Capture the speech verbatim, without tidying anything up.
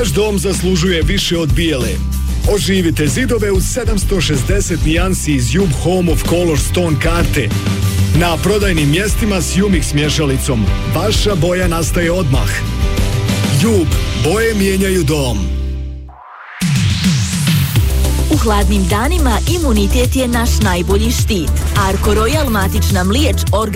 Vaš dom zaslužuje više od bijele. Oživite zidove u sedamsto šezdeset nijansi iz Jub Home of Color Stone karte. Na prodajnim mjestima s Umix mješalicom. Vaša boja nastaje odmah. Jub, boje mijenjaju dom. U hladnim danima imunitet je naš najbolji štit. Arko Royal matična mliječ